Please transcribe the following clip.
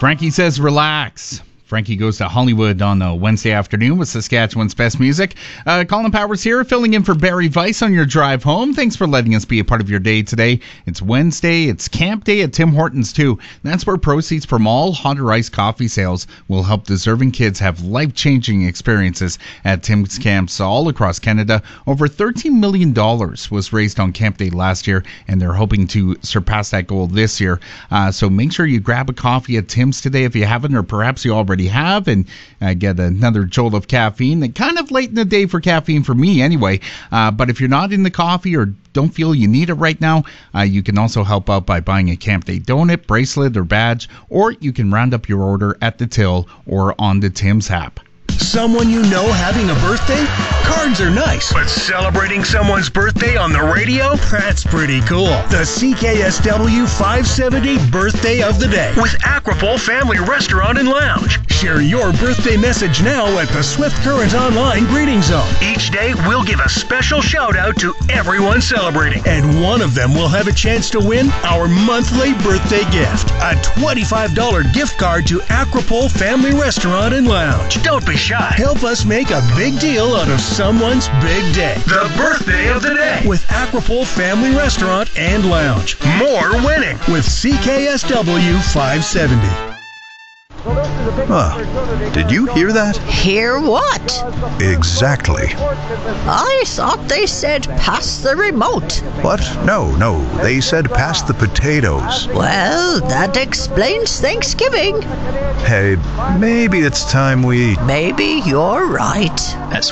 Frankie says relax. Frankie goes to Hollywood on a Wednesday afternoon with Saskatchewan's best music. Colin Powers here, filling in for Barry Weiss on your drive home. Thanks for letting us be a part of your day today. It's Wednesday. It's Camp Day at Tim Hortons, too. That's where proceeds from all hot or iced coffee sales will help deserving kids have life-changing experiences at Tim's camps all across Canada. Over $13 million was raised on Camp Day last year, and they're hoping to surpass that goal this year. So make sure you grab a coffee at Tim's today if you haven't, or perhaps you already have, and get another jolt of caffeine. Kind of late in the day for caffeine for me anyway, but if you're not in the coffee or don't feel you need it right now, you can also help out by buying a Camp Day donut, bracelet, or badge, or you can round up your order at the till or on the Tim's app. Someone you know having a birthday? Cards are nice, but celebrating someone's birthday on the radio? That's pretty cool. The CKSW 570 Birthday of the Day with Aquapole Family Restaurant and Lounge. Share your birthday message now at the Swift Current Online Greeting Zone. Each day, we'll give a special shout out to everyone celebrating, and one of them will have a chance to win our monthly birthday gift, a $25 gift card to Aquapole Family Restaurant and Lounge. Don't be shy. Help us make a big deal out of someone's big day. The Birthday of the Day with Aquapole Family Restaurant and Lounge. More winning with CKSW 570. Did you hear that? Hear what? Exactly. I thought they said pass the remote. What? No. They said pass the potatoes. Well, that explains Thanksgiving. Hey, maybe it's time we... Maybe you're right. As